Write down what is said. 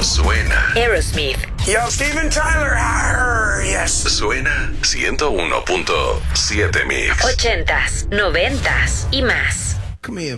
suena. Aerosmith. Yo, Steven Tyler. Yes. Suena 101.7 Mix. 80s, 90s y más. Come here.